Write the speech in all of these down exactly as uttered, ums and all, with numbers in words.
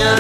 rien.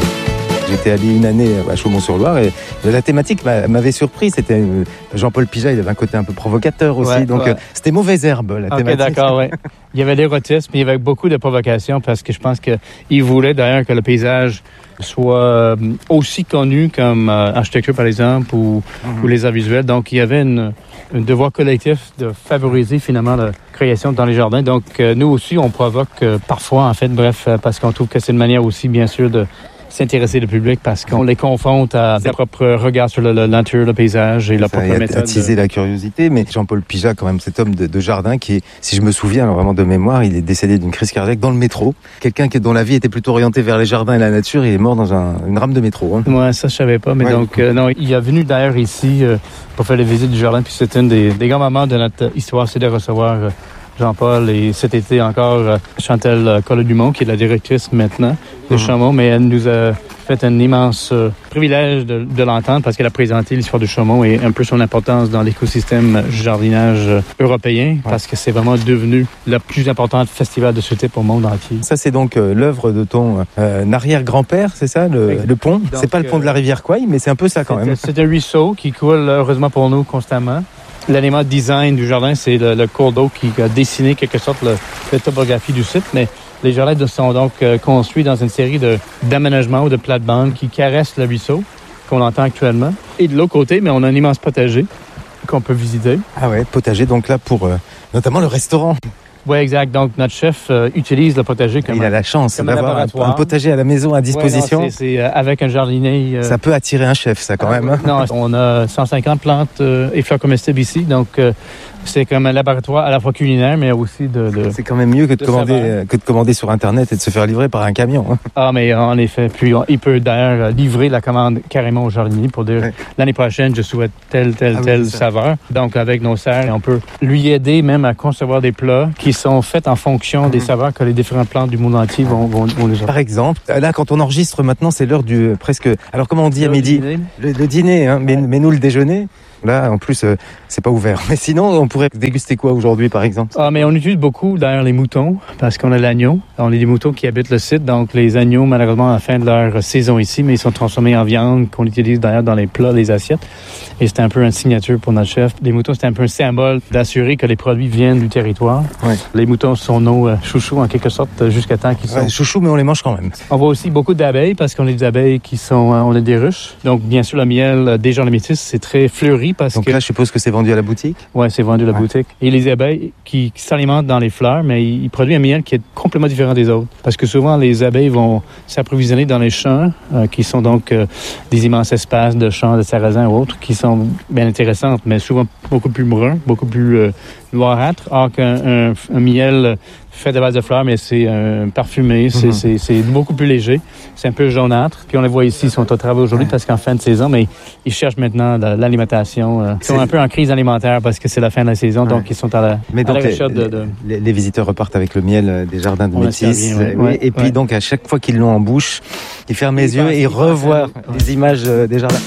J'étais allé une année à Chaumont-sur-Loire et la thématique m'avait surpris. C'était Jean-Paul Pigat, il avait un côté un peu provocateur aussi, ouais, donc ouais. C'était mauvaise herbe la okay, thématique. D'accord, ouais. Il y avait l'érotisme, il y avait beaucoup de provocation parce que je pense qu'il voulait d'ailleurs que le paysage soit aussi connu comme euh, architecture par exemple ou, mm-hmm. ou les arts visuels. Donc il y avait une, un devoir collectif de favoriser finalement la création dans les jardins. Donc euh, nous aussi on provoque euh, parfois en fait, bref, euh, parce qu'on trouve que c'est une manière aussi bien sûr de s'intéresser le public parce qu'on les confronte à leur propre regard sur le, le nature, le paysage et leur propre méthode. Attiser de... la curiosité, mais Jean-Paul Pigat, quand même, cet homme de, de jardin qui est, si je me souviens, alors vraiment de mémoire, il est décédé d'une crise cardiaque dans le métro. Quelqu'un qui, dont la vie était plutôt orientée vers les jardins et la nature, il est mort dans un, une rame de métro. Hein. Ouais, ça je savais pas, mais ouais. donc euh, non, il est venu d'ailleurs ici euh, pour faire les visites du jardin, puis c'est une des, des grands moments de notre histoire, c'est de recevoir euh, Jean-Paul et cet été encore euh, Chantal Collot-Dumont, qui est la directrice maintenant de mmh. Chaumont, mais elle nous a fait un immense euh, privilège de, de l'entendre parce qu'elle a présenté l'histoire du Chaumont et un peu son importance dans l'écosystème jardinage euh, européen, ouais. parce que c'est vraiment devenu le plus important festival de ce type au monde entier. Ça, c'est donc euh, l'œuvre de ton euh, arrière-grand-père, c'est ça, le, le pont? Donc, c'est pas le pont de la rivière Kouai, mais c'est un peu ça quand même. C'est un ruisseau qui coule, heureusement pour nous, constamment. L'élément design du jardin, c'est le, le cours d'eau qui a dessiné, quelque sorte, le, la topographie du site, mais les jardins sont donc euh, construits dans une série de, d'aménagements ou de plates-bandes qui caressent le ruisseau, qu'on entend actuellement. Et de l'autre côté, mais on a un immense potager qu'on peut visiter. Ah ouais, potager, donc là pour euh, notamment le restaurant. Oui, exact. Donc, notre chef euh, utilise le potager comme Il a la chance d'avoir un, un potager à la maison à disposition. Ouais, non, c'est, c'est euh, avec un jardinier. Euh... Ça peut attirer un chef, ça, quand ah, même. Hein? Non, on a cent cinquante plantes euh, et fleurs comestibles ici. Donc, euh, c'est comme un laboratoire à la fois culinaire, mais aussi de... de c'est quand même mieux que de, de commander, euh, que de commander sur Internet et de se faire livrer par un camion. Hein. Ah, mais en effet. Puis, on, il peut d'ailleurs livrer la commande carrément au jardinier pour dire, ouais. l'année prochaine, je souhaite telle, telle, ah, telle oui, saveur. Donc, avec nos serres, on peut lui aider même à concevoir des plats qui sont faits en fonction mmh. des saveurs que les différentes plantes du monde entier vont, vont, vont les offrir. Par exemple, là, quand on enregistre maintenant, c'est l'heure du presque... Alors, comment on dit le à midi dîner. Le, le dîner, hein, mais, mais nous, le déjeuner. Là, en plus, euh, c'est pas ouvert. Mais sinon, on pourrait déguster quoi aujourd'hui, par exemple? Ah, mais on utilise beaucoup, d'ailleurs, les moutons, parce qu'on a l'agneau. On a des moutons qui habitent le site. Donc, les agneaux, malheureusement, à la fin de leur saison ici, mais ils sont transformés en viande qu'on utilise d'ailleurs dans les plats, les assiettes. Et c'est un peu une signature pour notre chef. Les moutons, c'est un peu un symbole d'assurer que les produits viennent du territoire. Ouais. Les moutons sont nos euh, chouchous, en quelque sorte, jusqu'à temps qu'ils sont... Ouais, chouchous, mais on les mange quand même. On voit aussi beaucoup d'abeilles, parce qu'on a des abeilles qui sont... Euh, on a des ruches. Donc, bien sûr, le miel euh, des gens de métis, c'est très fleuri. Parce Donc que... là, je suppose que c'est vendu à la boutique? Oui, c'est vendu à la ouais. boutique. Et les abeilles qui, qui s'alimentent dans les fleurs, mais ils, ils produisent un miel qui est complètement différent des autres. Parce que souvent, les abeilles vont s'approvisionner dans les champs, euh, qui sont donc euh, des immenses espaces de champs, de sarrasins ou autres, qui sont bien intéressantes, mais souvent beaucoup plus bruns, beaucoup plus euh, noirâtres. Or qu'un un, un miel fait de base de fleurs, mais c'est euh, parfumé, mm-hmm. c'est, c'est, c'est beaucoup plus léger. C'est un peu jaunâtre. Puis on les voit ici, ils sont au travail aujourd'hui ouais. parce qu'en fin de saison, mais ils cherchent maintenant de l'alimentation. Euh, ils sont un peu en crise alimentaire parce que c'est la fin de la saison, ouais. donc ils sont à la, mais donc à la recherche les, de, de... Les, les visiteurs repartent avec le miel des jardins de on Métis. Ouais. Ouais. Et puis ouais. donc à chaque fois qu'ils l'ont en bouche, ils ferment les yeux et ils revoient ouais. des images des jardins.